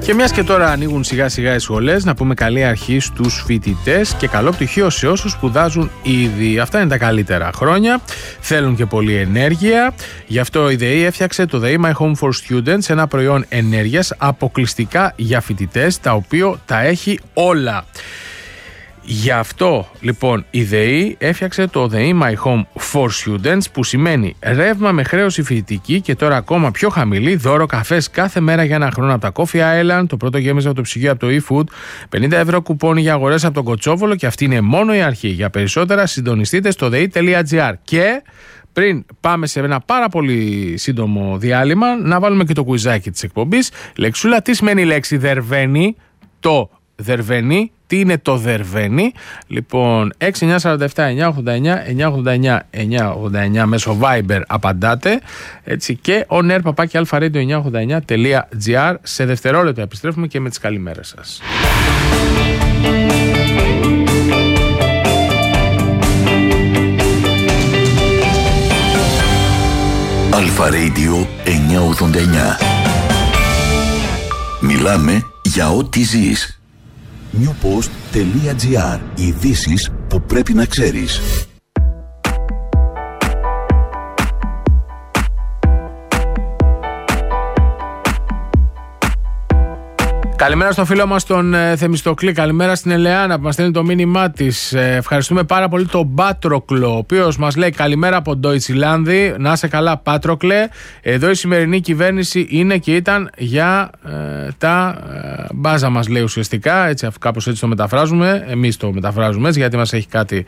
Και μιας και τώρα ανοίγουν σιγά σιγά οι σχολές, να πούμε καλή αρχή στους φοιτητές και καλό πτυχίο σε όσους σπουδάζουν ήδη. Αυτά είναι τα καλύτερα χρόνια. Θέλουν και πολλή ενέργεια. Γι' αυτό η ΔΕΗ έφτιαξε το ΔΕΗ My Home for Students, ένα προϊόν ενέργειας αποκλειστικά για φοιτητές, τα οποία τα έχει όλα. Γι' αυτό λοιπόν η ΔΕΗ έφτιαξε το ΔΕΗ My Home for Students, που σημαίνει ρεύμα με χρέωση φοιτητική και τώρα ακόμα πιο χαμηλή, δώρο καφές κάθε μέρα για ένα χρόνο από τα Coffee Island, το πρώτο γέμιζα από το ψυγείο από το eFood, 50 ευρώ κουπόνι για αγορές από τον Κοτσόβολο, και αυτή είναι μόνο η αρχή. Για περισσότερα συντονιστείτε στο dei.gr. Και πριν πάμε σε ένα πάρα πολύ σύντομο διάλειμμα, να βάλουμε και το κουιζάκι της εκπομπής. Λεξούλα, τι σημαίνει η λέξη δερβαίνει? Το δερβαίνει. Τι είναι το δερβαίνει? Λοιπόν, 6947 989 989 μέσω Viber απαντάτε, έτσι, και onair@alpha-radio989.gr. Σε δευτερόλεπτα επιστρέφουμε και με τις καλημέρες σας. Alpha Radio 989. Μιλάμε για ό,τι ζεις. newpost.gr. Ειδήσεις που πρέπει να ξέρεις. Καλημέρα στο φίλο μας τον Θεμιστοκλή. Καλημέρα στην Ελεάνα που μας στέλνει το μήνυμά της. Ευχαριστούμε πάρα πολύ τον Πάτροκλο, ο οποίος μας λέει καλημέρα από Ντόιτσιλάνδη. Να είσαι καλά, Πάτροκλε. Εδώ η σημερινή κυβέρνηση είναι και ήταν για τα μπάζα μας, λέει ουσιαστικά. Έτσι, κάπως έτσι το μεταφράζουμε. Εμείς το μεταφράζουμε έτσι, γιατί μας έχει κάτι.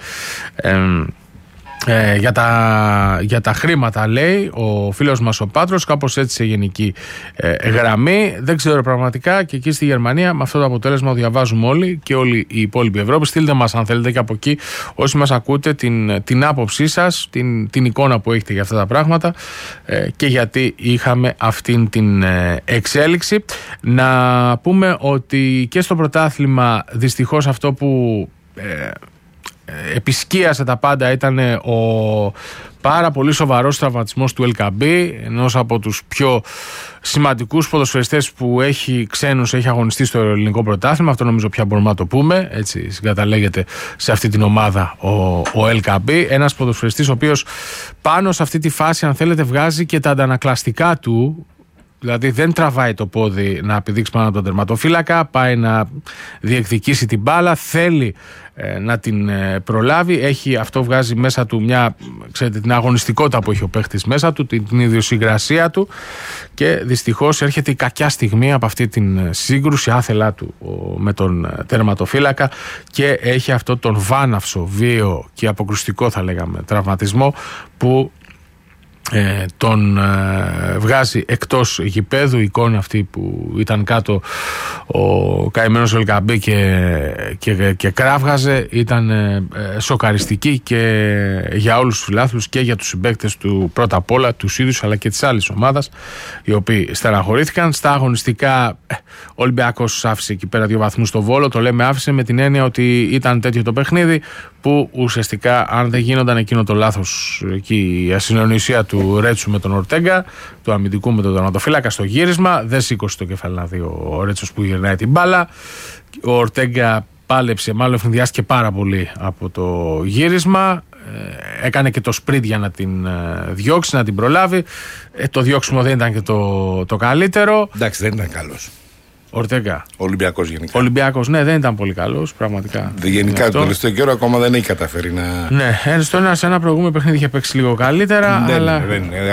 Για τα χρήματα, λέει ο φίλος μας ο Πάτρος, κάπως έτσι σε γενική γραμμή. Δεν ξέρω πραγματικά, και εκεί στη Γερμανία με αυτό το αποτέλεσμα διαβάζουμε όλοι και όλη η υπόλοιπη Ευρώπη. Στείλτε μας αν θέλετε και από εκεί, όσοι μας ακούτε, την άποψή σας, την εικόνα που έχετε για αυτά τα πράγματα και γιατί είχαμε αυτήν την εξέλιξη. Να πούμε ότι και στο πρωτάθλημα δυστυχώς αυτό που επισκίασε τα πάντα ήταν ο πάρα πολύ σοβαρός τραυματισμός του Ελκαμπή, ενός από τους πιο σημαντικούς ποδοσφαιριστές που έχει ξένους, έχει αγωνιστεί στο ελληνικό πρωτάθλημα. Αυτό νομίζω πια μπορούμε να το πούμε, έτσι συγκαταλέγεται σε αυτή την ομάδα ο Ελκαμπή, ένας ποδοσφαιριστής ο οποίος πάνω σε αυτή τη φάση, αν θέλετε, βγάζει και τα αντανακλαστικά του. Δηλαδή δεν τραβάει το πόδι να πηδήξει πάνω από τον τερματοφύλακα, πάει να διεκδικήσει την μπάλα, θέλει να την προλάβει. Αυτό βγάζει μέσα του ξέρετε, την αγωνιστικότητα που έχει ο παίχτης μέσα του, την ιδιοσυγκρασία του, και δυστυχώς έρχεται η κακιά στιγμή από αυτή την σύγκρουση άθελά του με τον τερματοφύλακα και έχει αυτό τον βάναυσο, βίαιο και αποκρουστικό, θα λέγαμε, τραυματισμό που τον βγάζει εκτός γηπέδου. Η εικόνα αυτή που ήταν κάτω ο καημένος Ελκαμπή και κράβγαζε ήταν σοκαριστική και για όλους τους φιλάθλους και για τους συμπαίκτες του, πρώτα απ' όλα τους ίδιους, αλλά και της άλλης ομάδας, οι οποίοι στεναχωρήθηκαν. Στα αγωνιστικά ο Ολυμπιακός άφησε εκεί πέρα 2 βαθμούς στο Βόλο. Το λέμε άφησε με την έννοια ότι ήταν τέτοιο το παιχνίδι που ουσιαστικά, αν δεν γίνονταν εκείνο το λάθος, εκεί η ασυνονοησία του Ρέτσου με τον Ορτέγκα, του αμυντικού με τον τερματοφύλακα στο γύρισμα, δεν σήκωσε το κεφάλι να δει ο Ρέτσος που γυρνάει την μπάλα. Ο Ορτέγκα πάλεψε, μάλλον ευνηδιάστηκε πάρα πολύ από το γύρισμα. Έκανε και το σπριντ για να την διώξει, να την προλάβει. Το διώξιμο δεν ήταν και το καλύτερο. Εντάξει, δεν ήταν καλός. Ορτέγκα. Ολυμπιακός γενικά. Ολυμπιακός, ναι, δεν ήταν πολύ καλός, πραγματικά. Γενικά το τελευταίο καιρό ακόμα δεν έχει καταφέρει να. Ναι, σε ένα προηγούμενο παιχνίδι είχε παίξει λίγο καλύτερα. Αλλά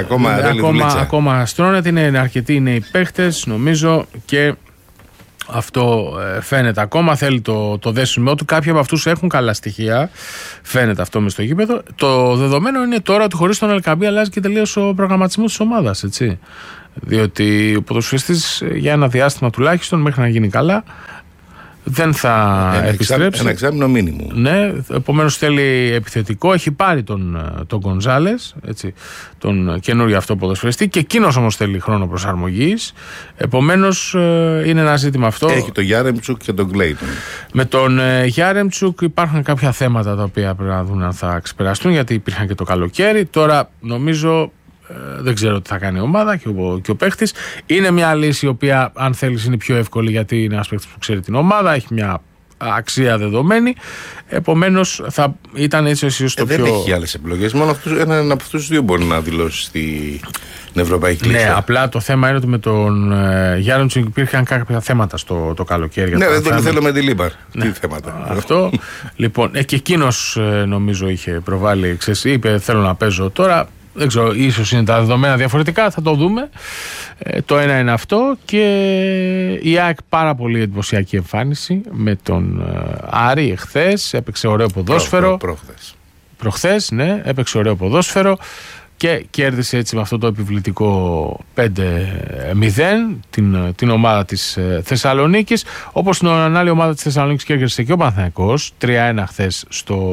ακόμα στρώνεται. Είναι αρκετοί οι παίχτες, νομίζω, και αυτό φαίνεται ακόμα. Θέλει το δέσιμο του. Κάποιοι από αυτούς έχουν καλά στοιχεία. Φαίνεται αυτό μες στο γήπεδο. Το δεδομένο είναι τώρα ότι χωρίς τον Ελκαμπή αλλάζει και τελείως ο προγραμματισμός της ομάδας, έτσι. Διότι ο ποδοσφαιριστής για ένα διάστημα τουλάχιστον, μέχρι να γίνει καλά, δεν θα επιστρέψει. Ένα εξάμηνο μήνυμο. Ναι, επομένως θέλει επιθετικό. Έχει πάρει τον Γκονζάλες, τον καινούριο αυτό ποδοσφαιριστή, και εκείνος όμως θέλει χρόνο προσαρμογής. Επομένως είναι ένα ζήτημα αυτό. Έχει τον Γιάρεμτσουκ και τον Κλέιτον. Με τον Γιάρεμτσουκ υπάρχουν κάποια θέματα τα οποία πρέπει να δουν αν θα ξεπεραστούν, γιατί υπήρχαν και το καλοκαίρι. Τώρα νομίζω Δεν ξέρω τι θα κάνει η ομάδα και ο παίχτης. Είναι μια λύση η οποία, αν θέλεις, είναι πιο εύκολη, γιατί είναι ένας παίχτης που ξέρει την ομάδα, έχει μια αξία δεδομένη. Επομένως θα ήταν έτσι ίσως το πιο. Δεν έχει άλλες επιλογές. Μόνο έναν από αυτούς τους δύο μπορεί να δηλώσει στην Ευρωπαϊκή Λίστα. Ναι, απλά το θέμα είναι ότι με τον Γιάννουτσικ υπήρχαν κάποια θέματα το καλοκαίρι. Ναι, δεν τον θέλω με τη Λίμπαρ. Ναι. Τι θέματα. Αυτό. Λοιπόν, και εκείνος νομίζω είχε προβάλει, είπε θέλω να παίζω τώρα. Δεν ξέρω, ίσως είναι τα δεδομένα διαφορετικά, θα το δούμε. Το ένα είναι αυτό. Και η ΑΕΚ πάρα πολύ εντυπωσιακή εμφάνιση με τον Άρη εχθές. Έπαιξε ωραίο ποδόσφαιρο. Προχθές, ναι, έπαιξε ωραίο ποδόσφαιρο και κέρδισε έτσι με αυτό το επιβλητικό 5-0 την ομάδα της Θεσσαλονίκης. Όπως την άλλη ομάδα της Θεσσαλονίκης κέρδισε και ο Παναθηναϊκός 3-1 χθες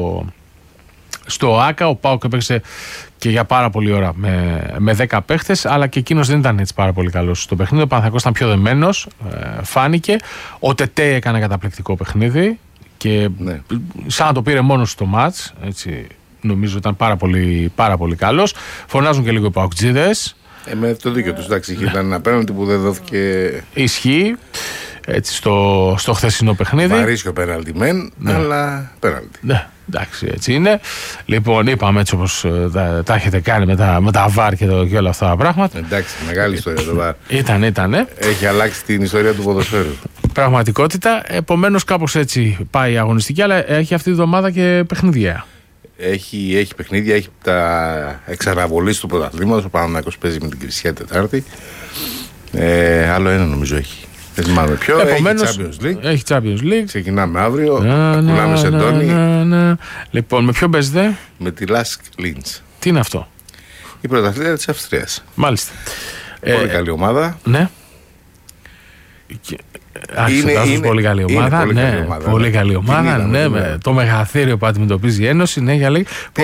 στο ΆΚΑ. Ο ΠΑΟΚ έπαιξε και για πάρα πολλή ώρα με 10 παίχτες, αλλά και εκείνος δεν ήταν έτσι πάρα πολύ καλός στο παιχνίδι. Ο Παναθηναϊκός ήταν πιο δεμένος, φάνηκε. Ο Τετέ έκανε καταπληκτικό παιχνίδι και ναι, σαν να το πήρε μόνος στο μάτς, έτσι, νομίζω ήταν πάρα πολύ καλός. Φωνάζουν και λίγο οι ΠΑΟΚτζίδες. Με το δίκιο τους, εντάξει, ήταν ένα πέναλτι που δεν δόθηκε. Ισχύει. Έτσι στο χθεσινό παιχνίδι. Βαρύσιο πέναλτι μεν, ναι, αλλά πέναλτι. Ναι, εντάξει, έτσι είναι. Λοιπόν, είπαμε έτσι όπως τα έχετε κάνει με τα βάρ και όλα αυτά τα πράγματα. Εντάξει, μεγάλη ιστορία το βάρ. Ήταν. Έχει αλλάξει την ιστορία του ποδοσφαίρου. Πραγματικότητα. Επομένως, κάπως έτσι πάει η αγωνιστική, αλλά έχει αυτή τη βδομάδα και παιχνίδια. Έχει παιχνίδια, έχει τα εξαναβολής του πρωταθλήματος. Ο Παναθηναϊκός παίζει με την Κυρσιά Τετάρτη. Άλλο ένα νομίζω έχει. Δεν θυμάμαι ποιο. Επομένως, έχει Champions League. Ξεκινάμε αύριο. Κουλάμε σε Ντόνι. Λοιπόν, με ποιο παίζετε? Με τη Λάσκ Λίντς. Τι είναι αυτό? Η πρωταθλήτρια της Αυστρίας. Μάλιστα. Πολύ καλή ομάδα. Ναι. Είναι πολύ καλή ομάδα. Πολύ καλή ομάδα. Ναι, το μεγαθύριο που αντιμετωπίζει η Ένωση. Ναι, για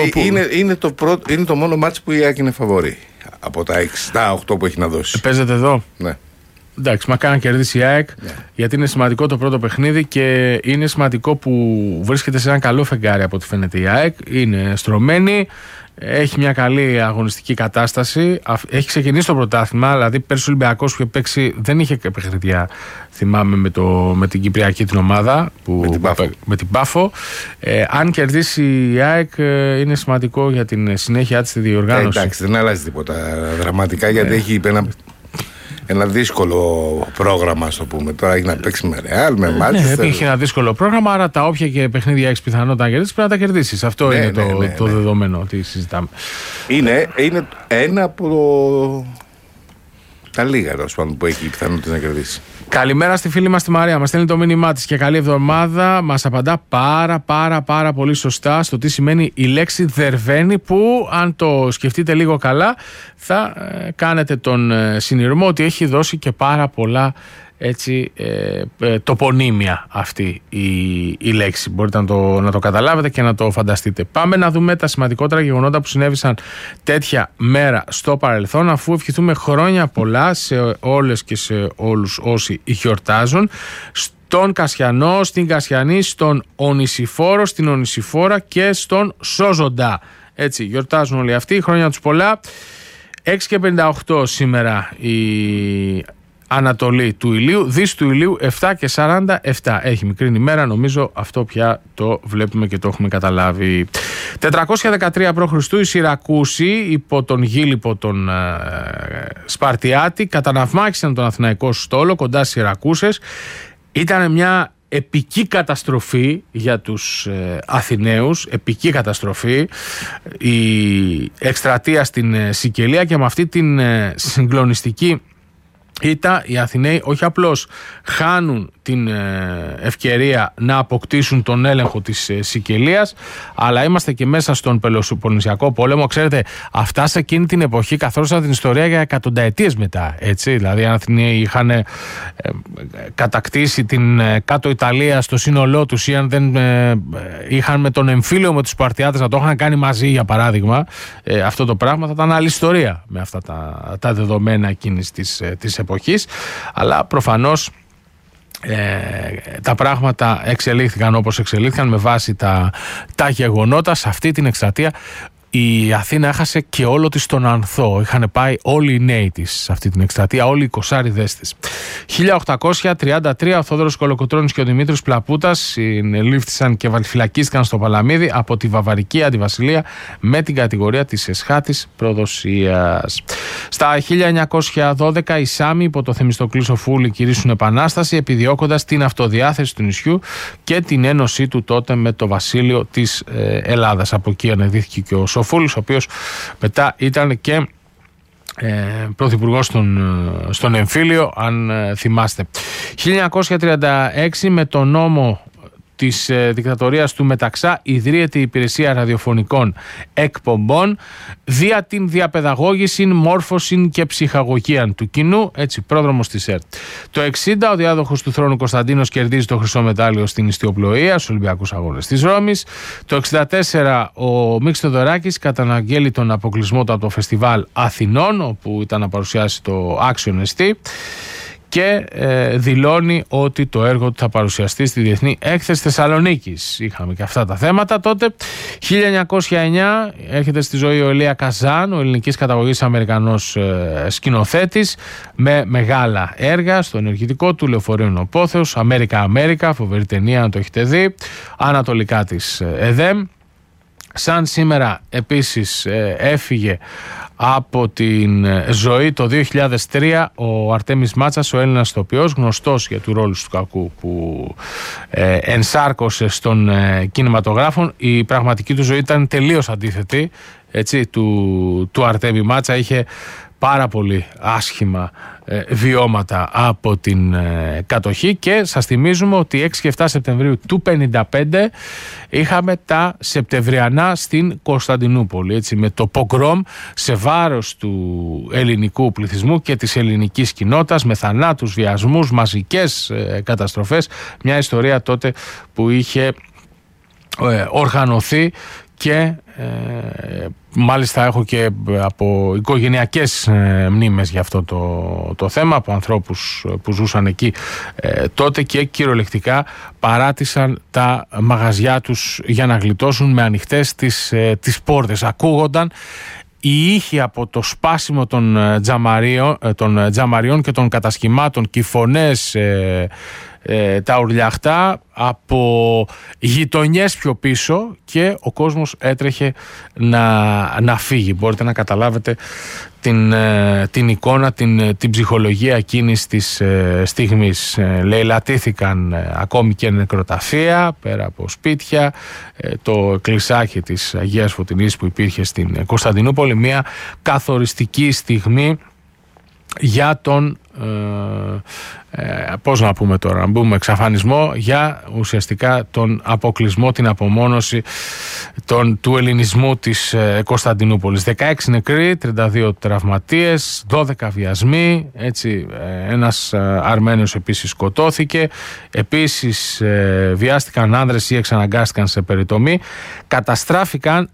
είναι το μόνο μάτς που η ΑΕΚ είναι φαβορί από τα 6-8 που έχει να δώσει. Παίζετε εδώ. Ναι. Εντάξει, μακάρι να κερδίσει η ΑΕΚ, γιατί είναι σημαντικό το πρώτο παιχνίδι και είναι σημαντικό που βρίσκεται σε ένα καλό φεγγάρι από ό,τι φαίνεται η ΑΕΚ. Είναι στρωμένη, έχει μια καλή αγωνιστική κατάσταση. Έχει ξεκινήσει το πρωτάθλημα, δηλαδή πέρσι ο Ολυμπιακός που είχε παίξει δεν είχε παιχνίδια, θυμάμαι, με την Κυπριακή την ομάδα, με την Πάφο. Αν κερδίσει η ΑΕΚ, είναι σημαντικό για την συνέχεια της στη διοργάνωση. Εντάξει, δεν αλλάζει τίποτα δραματικά, γιατί έχει ένα δύσκολο πρόγραμμα, ας το πούμε. Τώρα έχει να παίξει με Ρεάλ, με Μάντσεστερ. Ναι, έχει ένα δύσκολο πρόγραμμα, άρα τα όποια και παιχνίδια έχει πιθανότητα να κερδίσει πρέπει να τα κερδίσει. Αυτό είναι το δεδομένο ότι συζητάμε. Είναι ένα από τα λίγα που έχει πιθανότητα να κερδίσει. Καλημέρα στη φίλη μας τη Μαρία. Μας στέλνει το μήνυμά της και καλή εβδομάδα. Μας απαντά πάρα πολύ σωστά στο τι σημαίνει η λέξη δερβαίνει, που αν το σκεφτείτε λίγο καλά θα κάνετε τον συνειρμό ότι έχει δώσει και πάρα πολλά έτσι τοπονύμια αυτή η λέξη. Μπορείτε να το καταλάβετε και να το φανταστείτε. Πάμε να δούμε τα σημαντικότερα γεγονότα που συνέβησαν τέτοια μέρα στο παρελθόν, αφού ευχηθούμε χρόνια πολλά σε όλες και σε όλους όσοι γιορτάζουν. Στον Κασιανό, στην Κασιανή, στον Ονησιφόρο, στην Ονησιφόρα και στον Σόζοντα. Έτσι γιορτάζουν όλοι αυτοί, χρόνια τους πολλά. 6:58 σήμερα η Ανατολή του ηλίου, δύση του ηλίου 7:47. Έχει μικρή ημέρα, νομίζω αυτό πια το βλέπουμε και το έχουμε καταλάβει. 413 π.Χ. οι Σιρακούσοι υπό τον Γίλιππο τον Σπαρτιάτη καταναυμάχισαν τον Αθηναϊκό στόλο κοντά στις Σιρακούσες. Ήταν μια επική καταστροφή για τους Αθηναίους, επική καταστροφή, η εκστρατεία στην Σικελία, και με αυτή την συγκλονιστική οι Αθηναίοι όχι απλώς χάνουν την ευκαιρία να αποκτήσουν τον έλεγχο της Σικελίας, αλλά είμαστε και μέσα στον Πελοποννησιακό πόλεμο. Ξέρετε, αυτά σε εκείνη την εποχή καθόρισαν την ιστορία για εκατονταετίες μετά. Έτσι, δηλαδή οι Αθηναίοι είχαν κατακτήσει την κάτω Ιταλία στο σύνολό τους, ή αν δεν είχαν με τον εμφύλιο με τους Σπαρτιάτες να το είχαν κάνει μαζί, για παράδειγμα, αυτό το πράγμα θα ήταν άλλη ιστορία με αυτά τα δεδομένα εκείνης της εποχής. Αλλά προφανώς τα πράγματα εξελίχθηκαν όπως εξελίχθηκαν με βάση τα γεγονότα. Σε αυτή την εκστρατεία η Αθήνα έχασε και όλο της τον Ανθό. Είχαν πάει όλοι οι νέοι της σε αυτή την εκστρατεία, όλοι οι κοσάριδες της. 1833 ο Θόδωρος Κολοκοτρώνης και ο Δημήτρης Πλαπούτας συνελήφθησαν και φυλακίστηκαν στο Παλαμίδι από τη Βαβαρική Αντιβασιλεία με την κατηγορία της εσχάτης προδοσίας. Στα 1912 οι Σάμοι υπό το Θεμιστοκλή Σοφούλη κηρύσσουν επανάσταση, επιδιώκοντας την αυτοδιάθεση του νησιού και την ένωσή του τότε με το βασίλειο της Ελλάδας. Από εκεί αναδύθηκε και ο Σοφούλης, ο οποίος μετά ήταν και πρωθυπουργός στον εμφύλιο, αν θυμάστε. 1936 με τον νόμο της δικτατορίας του Μεταξά ιδρύεται η Υπηρεσία Ραδιοφωνικών Εκπομπών δια την διαπαιδαγώγηση, μόρφωση και ψυχαγωγία του κοινού, έτσι, πρόδρομος της ΕΡΤ. Το 60 ο διάδοχος του θρόνου Κωνσταντίνος κερδίζει το χρυσό μετάλλιο στην ιστιοπλοεία στους Ολυμπιακούς Αγώνες της Ρώμης. Το 64 ο Μίξ Θεοδωράκης καταναγγέλει τον αποκλεισμό του από το Φεστιβάλ Αθηνών, όπου ήταν να παρουσιάσει το Action ST, και δηλώνει ότι το έργο του θα παρουσιαστεί στη Διεθνή Έκθεση Θεσσαλονίκης. Είχαμε και αυτά τα θέματα τότε. 1909 έρχεται στη ζωή ο Ηλία Καζάν, ο ελληνικής καταγωγής Αμερικανός σκηνοθέτης, με μεγάλα έργα στο ενεργητικό του, Λεωφορείο Νοπόθεως, Αμέρικα, φοβερή ταινία αν το έχετε δει, ανατολικά της ΕΔΕΜ. Σαν σήμερα επίσης έφυγε από την ζωή το 2003 ο Αρτέμις Μάτσας, ο Έλληνας ηθοποιός, γνωστός για του ρόλου του κακού που ενσάρκωσε στον κινηματογράφο. Η πραγματική του ζωή ήταν τελείως αντίθετη, έτσι, του Αρτέμι Μάτσα. Είχε πάρα πολύ άσχημα βιώματα από την κατοχή και σας θυμίζουμε ότι 6 και 7 Σεπτεμβρίου του 1955 είχαμε τα Σεπτεμβριανά στην Κωνσταντινούπολη, έτσι, με το πογκρόμ σε βάρος του ελληνικού πληθυσμού και της ελληνικής κοινότητας, με θανάτους, βιασμούς, μαζικές καταστροφές. Μια ιστορία τότε που είχε οργανωθεί και μάλιστα έχω και από οικογενειακές μνήμες για αυτό το θέμα, από ανθρώπους που ζούσαν εκεί τότε και κυριολεκτικά παράτησαν τα μαγαζιά τους για να γλιτώσουν με ανοιχτές τις πόρτες. Ακούγονταν οι ήχοι από το σπάσιμο των τζαμαριών και των κατασχημάτων και οι φωνές τα ουρλιαχτά από γειτονιές πιο πίσω και ο κόσμος έτρεχε να φύγει. Μπορείτε να καταλάβετε την εικόνα, την ψυχολογία εκείνης της στιγμής. Λαιλατήθηκαν ακόμη και νεκροταφεία πέρα από σπίτια, το εκκλησάκι της Αγίας Φωτεινής που υπήρχε στην Κωνσταντινούπολη, μια καθοριστική στιγμή για τον πώς να πούμε τώρα, να μπούμε εξαφανισμό, για ουσιαστικά τον αποκλεισμό, την απομόνωση του ελληνισμού της Κωνσταντινούπολης. 16 νεκροί, 32 τραυματίες, 12 βιασμοί, έτσι, ένας Αρμένιος επίσης σκοτώθηκε, επίσης βιάστηκαν άνδρες ή εξαναγκάστηκαν σε περιτομή, καταστράφηκαν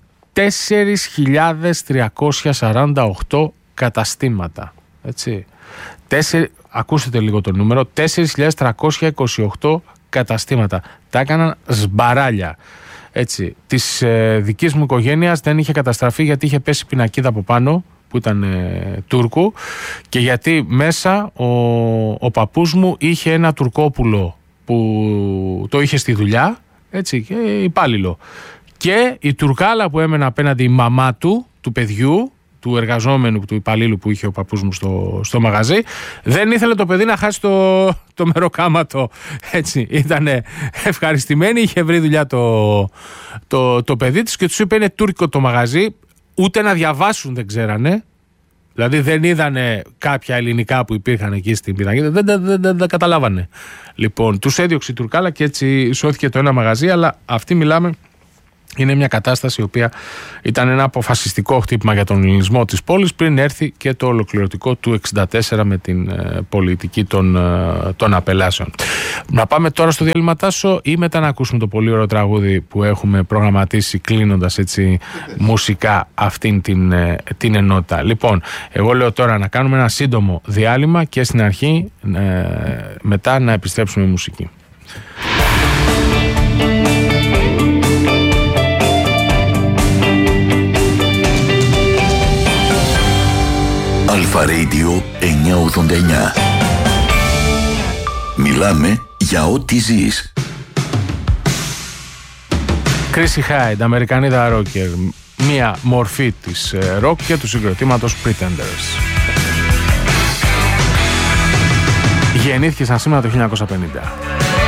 4.348 καταστήματα, έτσι. Ακούστε λίγο το νούμερο, 4.328 καταστήματα. Τα έκαναν σμπαράλια. Έτσι. Της δικής μου οικογένειας δεν είχε καταστραφεί γιατί είχε πέσει πινακίδα από πάνω που ήταν Τούρκου και γιατί μέσα ο παππούς μου είχε ένα τουρκόπουλο που το είχε στη δουλειά, έτσι, και υπάλληλο. Και η τουρκάλα που έμενε απέναντι, η μαμά του παιδιού, του εργαζόμενου, του υπαλλήλου που είχε ο παππούς μου στο μαγαζί, δεν ήθελε το παιδί να χάσει το μεροκάματο. Έτσι, ήταν ευχαριστημένη, είχε βρει δουλειά το παιδί της και τους είπε είναι τουρκικό το μαγαζί, ούτε να διαβάσουν δεν ξέρανε. Δηλαδή δεν είδανε κάποια ελληνικά που υπήρχαν εκεί στην πινακίδα, δεν τα καταλάβανε. Λοιπόν, τους έδιωξε η τουρκάλα και έτσι σώθηκε το ένα μαγαζί, αλλά αυτή μιλάμε. Είναι μια κατάσταση η οποία ήταν ένα αποφασιστικό χτύπημα για τον ελληνισμό της πόλης πριν έρθει και το ολοκληρωτικό του 1964 με την πολιτική των απελάσεων. Να πάμε τώρα στο διάλειμμα, Τάσο, ή μετά να ακούσουμε το πολύ ωραίο τραγούδι που έχουμε προγραμματίσει κλείνοντας έτσι μουσικά αυτήν την ενότητα. Λοιπόν, εγώ λέω τώρα να κάνουμε ένα σύντομο διάλειμμα και στην αρχή μετά να επιστρέψουμε μουσική. Αλφα Radio 989. Μιλάμε για ό,τι ζεις. Chrissy Hynde, Αμερικανίδα ρόκερ, μία μορφή της ροκ και του συγκροτήματος Pretenders. Γεννήθηκε σαν σήμερα το 1950.